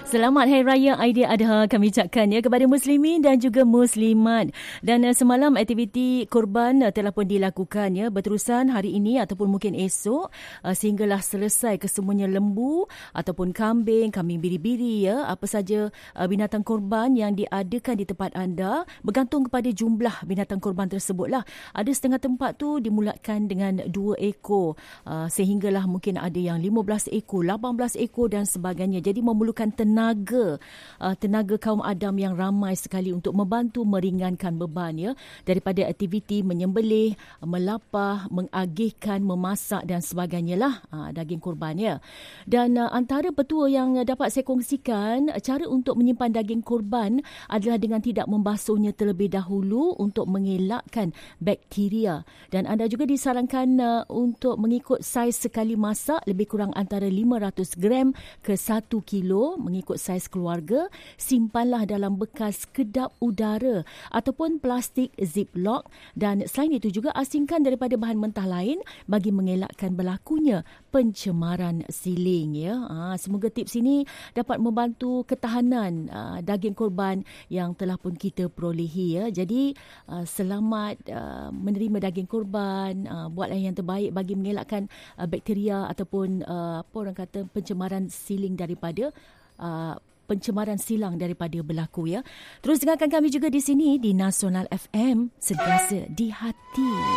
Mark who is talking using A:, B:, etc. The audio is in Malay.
A: Selamat Hari Raya Aidiladha kami ucapkan ya kepada muslimin dan juga muslimat. Dan semalam aktiviti korban telah pun dilakukan ya berterusan hari ini ataupun mungkin esok sehinggalah selesai kesemuanya lembu ataupun kambing biri-biri ya, apa saja binatang korban yang diadakan di tempat anda bergantung kepada jumlah binatang korban tersebutlah. Ada setengah tempat tu dimulakan dengan 2 ekor sehinggalah mungkin ada yang 15 ekor, 18 ekor dan sebagainya. Jadi memerlukan tenaga kaum Adam yang ramai sekali untuk membantu meringankan beban ya daripada aktiviti menyembelih, melapah, mengagihkan, memasak dan sebagainya lah daging korban ya. Dan antara petua yang dapat saya kongsikan, cara untuk menyimpan daging korban adalah dengan tidak membasuhnya terlebih dahulu untuk mengelakkan bakteria. Dan anda juga disarankan untuk mengikut saiz sekali masak lebih kurang antara 500 gram ke 1 kilo mengikut saiz keluarga. Simpanlah dalam bekas kedap udara ataupun plastik ziplock, dan selain itu juga asingkan daripada bahan mentah lain bagi mengelakkan berlakunya pencemaran siling ya. Semoga tips ini dapat membantu ketahanan daging korban yang telah pun kita perolehi ya. Jadi selamat menerima daging korban, buatlah yang terbaik bagi mengelakkan bakteria ataupun apa orang kata pencemaran siling daripada pencemaran silang daripada berlaku ya. Terus dengarkan kami juga di sini di Nasional FM, sentiasa di hati.